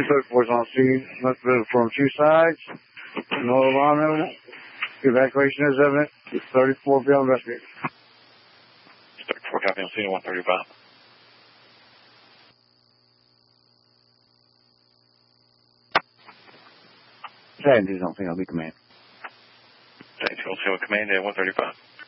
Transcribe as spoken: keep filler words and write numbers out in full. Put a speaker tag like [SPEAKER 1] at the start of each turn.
[SPEAKER 1] thirty-four is on scene. Must have from two sides. No alarm evident. Evacuation is evident. thirty-four be on investigate.
[SPEAKER 2] thirty-four copy on scene one thirty-five.
[SPEAKER 1] San Diego, I'll be command.
[SPEAKER 2] San Diego, command at one thirty-five.